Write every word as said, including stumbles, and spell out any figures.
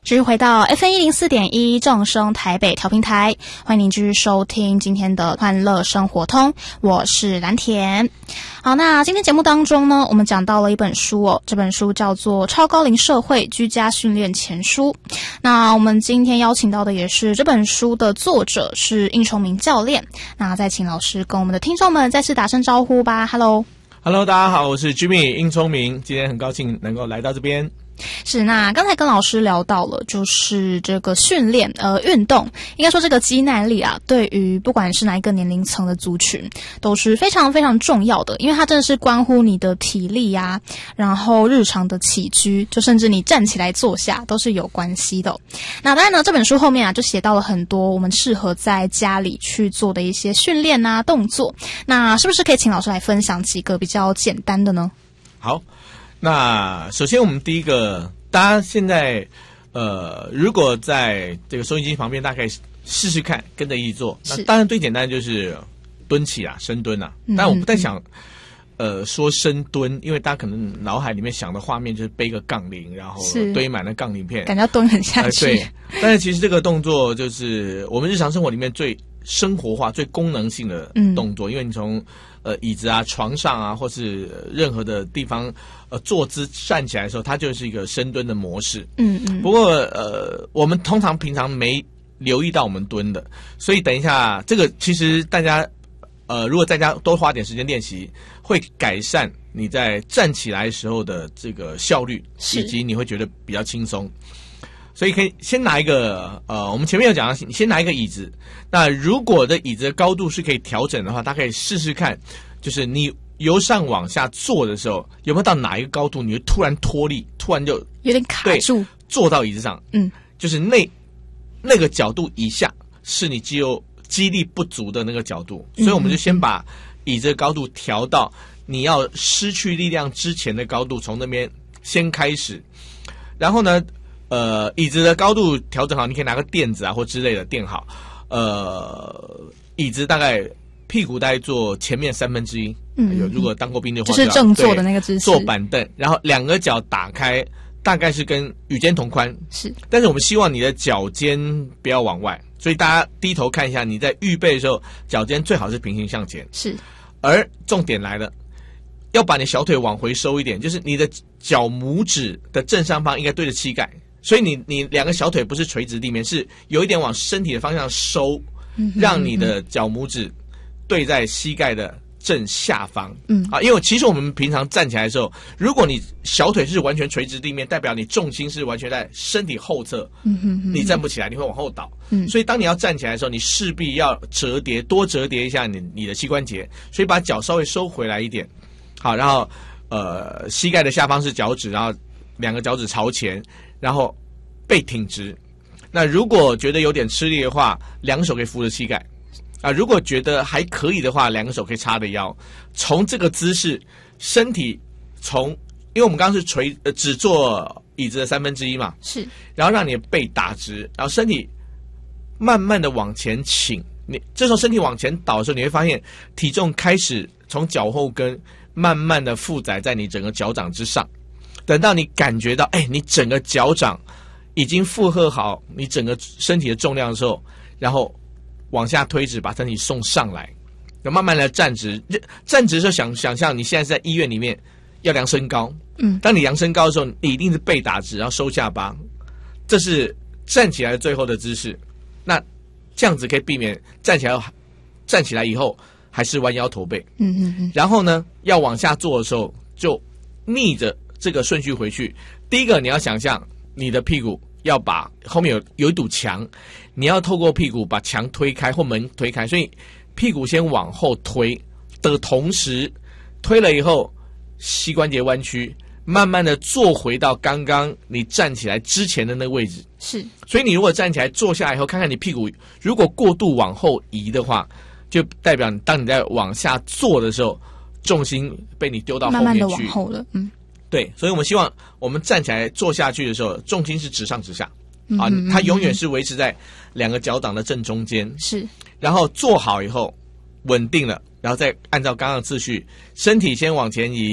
继续回到 F M 一零四点一正声台北调频台，欢迎您继续收听今天的欢乐生活通，我是蓝田。好，那今天节目当中呢，我们讲到了一本书哦，这本书叫做《超高龄社会居家训练全书》。那我们今天邀请到的也是这本书的作者，是应崇明教练。那再请老师跟我们的听众们再次打声招呼吧。Hello，Hello， 大家好，我是 Jimmy 应崇明，今天很高兴能够来到这边。 是，那刚才跟老师聊到了，就是这个训练，呃，运动，应该说这个肌耐力啊，对于不管是哪一个年龄层的族群，都是非常非常重要的，因为它真的是关乎你的体力啊，然后日常的起居，就甚至你站起来坐下都是有关系的。那当然呢，这本书后面啊，就写到了很多我们适合在家里去做的一些训练啊动作。那是不是可以请老师来分享几个比较简单的呢？ 好。那首先我们第一个，大家现在呃，如果在这个收音机旁边，大家可以试试看，跟着一起做。那当然最简单的就是蹲起啊，深蹲啊。但我不太想呃说深蹲，因为大家可能脑海里面想的画面就是背个杠铃，然后堆满了杠铃片， 感觉要蹲很下去。 呃、对，但是其实这个动作就是我们日常生活里面最生活化、最功能性的动作，嗯、因为你从呃椅子啊、床上啊，或是任何的地方。呃，坐姿站起来的时候，它就是一个深蹲的模式。嗯嗯。不过呃，我们通常平常没留意到我们蹲的，所以等一下这个其实大家呃，如果在家多花点时间练习，会改善你在站起来时候的这个效率，以及你会觉得比较轻松。所以可以先拿一个呃，我们前面有讲到，你先拿一个椅子。那如果这椅子的高度是可以调整的话，大家可以试试看，就是你。由上往下坐的时候，有没有到哪一个高度，你会突然脱力，突然就有点卡住， 坐到椅子上，嗯，就是那那个角度以下是你肌肉肌力不足的那个角度，所以我们就先把椅子的高度调到你要失去力量之前的高度，从那边先开始，然后呢，呃，椅子的高度调整好，你可以拿个垫子啊或之类的垫好，呃，椅子大概。屁股大概坐前面三分之一，嗯，有如果当过兵的话， 就是正坐的那个姿势， 坐板凳，然后两个脚打开，大概是跟与肩同宽， 是。 但是我们希望你的脚尖不要往外，所以大家低头看一下，你在预备的时候，脚尖最好是平行向前， 是。 而重点来了，要把你小腿往回收一点，就是你的脚拇指的正上方应该对着膝盖，所以你你两个小腿不是垂直地面，是有一点往身体的方向收，嗯、让你的脚拇指。对在膝盖的正下方，嗯啊，因为其实我们平常站起来的时候，如果你小腿是完全垂直地面，代表你重心是完全在身体后侧，嗯哼哼，你站不起来，你会往后倒，嗯，所以当你要站起来的时候，你势必要折叠，多折叠一下你你的膝关节，所以把脚稍微收回来一点，好，然后呃，膝盖的下方是脚趾，然后两个脚趾朝前，然后背挺直。那如果觉得有点吃力的话，两手可以扶着膝盖。啊，如果觉得还可以的话，两个手可以叉着腰，从这个姿势，身体从，因为我们刚刚是垂呃只坐椅子的三分之一嘛， 是， 然后让你的背打直，然后身体慢慢的往前倾，你这时候身体往前倒的时候，你会发现体重开始从脚后跟慢慢的负载在你整个脚掌之上，等到你感觉到，哎，你整个脚掌已经负荷好你整个身体的重量的时候，然后。往下推直，把身体送上来，要慢慢的站直。站直的时候想想象你现在是在医院里面要量身高，嗯，当你量身高的时候，你一定是背打直，然後收下巴，这是站起来的最后的姿势。那这样子可以避免站起来站起来以后还是弯腰驼背，嗯嗯嗯。然后呢，要往下坐的时候就逆着这个顺序回去。第一个你要想象你的屁股。要把后面有有一堵墙，你要透过屁股把墙推开或门推开，所以屁股先往后推的同时，推了以后膝关节弯曲，慢慢的坐回到刚刚你站起来之前的那个位置。 是， 所以你如果站起来坐下来以后，看看你屁股如果过度往后移的话，就代表当你在往下坐的时候，重心被你丢到后面去， 慢慢的往后了，嗯。 对，所以我们希望我们站起来坐下去的时候，重心是直上直下，啊，它永远是维持在两个脚掌的正中间。 是， 然后坐好以后稳定了，然后再按照刚刚的次序，身体先往前移。